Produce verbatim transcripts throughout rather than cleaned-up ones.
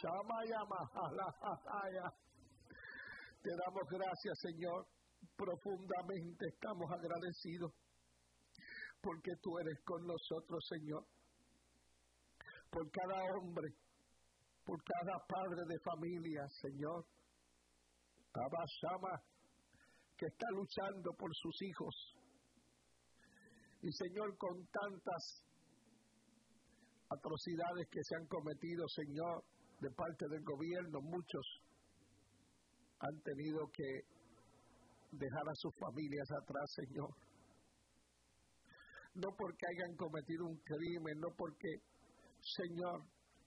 Te damos gracias, Señor. Profundamente estamos agradecidos porque tú eres con nosotros, Señor. Por cada hombre, por cada padre de familia, Señor. Abashama, que está luchando por sus hijos. Y, Señor, con tantas atrocidades que se han cometido, Señor, de parte del gobierno, muchos han tenido que dejar a sus familias atrás, Señor. No porque hayan cometido un crimen, no porque, Señor,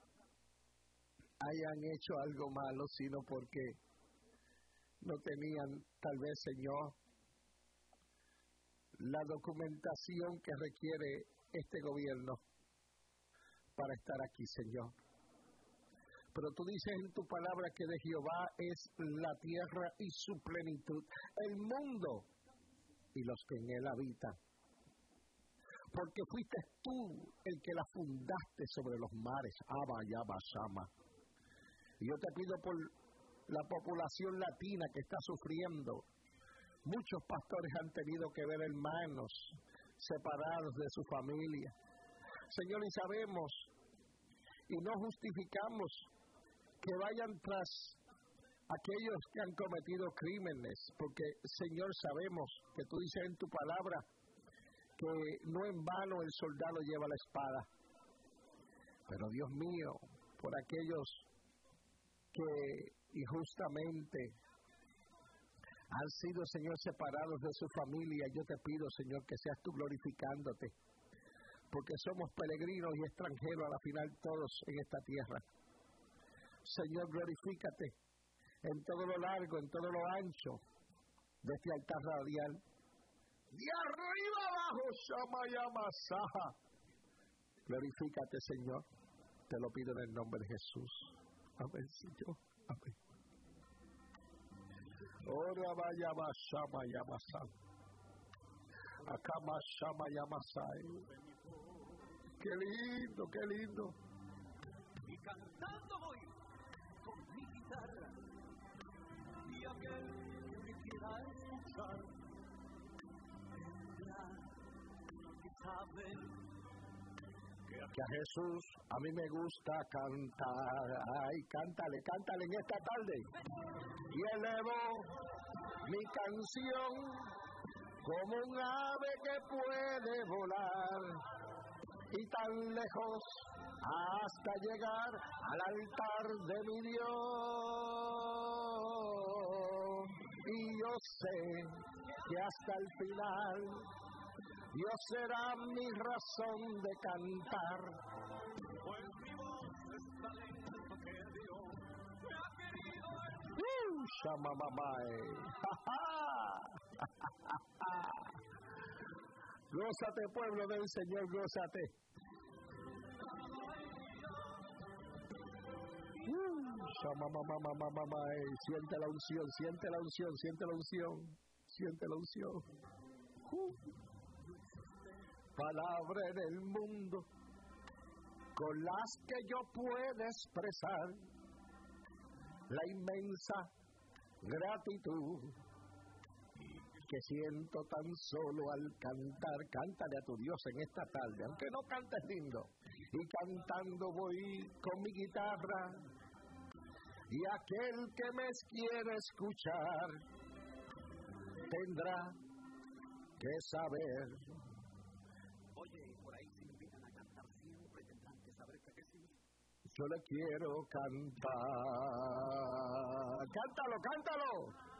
hayan hecho algo malo, sino porque no tenían, tal vez, Señor, la documentación que requiere este gobierno para estar aquí, Señor. Pero tú dices en tu palabra que de Jehová es la tierra y su plenitud, el mundo y los que en él habitan. Porque fuiste tú el que la fundaste sobre los mares, Abba y Abba Shama. Y yo te pido por la población latina que está sufriendo. Muchos pastores han tenido que ver hermanos separados de su familia. Señor, y sabemos y no justificamos que vayan tras aquellos que han cometido crímenes, porque, Señor, sabemos que tú dices en tu palabra que no en vano el soldado lleva la espada. Pero, Dios mío, por aquellos que injustamente han sido, Señor, separados de su familia, yo te pido, Señor, que seas tú glorificándote, porque somos peregrinos y extranjeros a la final todos en esta tierra. Señor, glorifícate en todo lo largo, en todo lo ancho de este altar radial. De arriba abajo, Shama Yama Saha. Glorifícate, Señor. Te lo pido en el nombre de Jesús. Amén, Señor. Amén. Ora vaya va Shama Yama Saha. Akama Shama Yama Saha. Qué lindo, qué lindo. Y cantando voy con mi guitarra, y aquel que me quiera escuchar tendrá que saber que a Jesús a mí me gusta cantar. Ay, cántale, cántale en esta tarde. Y elevo mi canción como un ave que puede volar y tan lejos hasta llegar al altar de mi Dios. Y yo sé que hasta el final Dios será mi razón de cantar. Pues mi voz es talento que Dios me ha querido. ¡Uh! ¡Shamamamae! Gózate, pueblo del Señor, gózate. Shamamamamamamae. Siente la unción, siente la unción, siente la unción, siente la unción. Uh. Palabra en el mundo con las que yo pueda expresar la inmensa gratitud que siento tan solo al cantar. Cántale a tu Dios en esta tarde, aunque no cantes lindo. Y cantando voy con mi guitarra, y aquel que me quiera escuchar tendrá que saber. Oye, por ahí si me invitan a cantar siempre tendrán que saber que sí. Yo le quiero cantar. Cántalo, cántalo.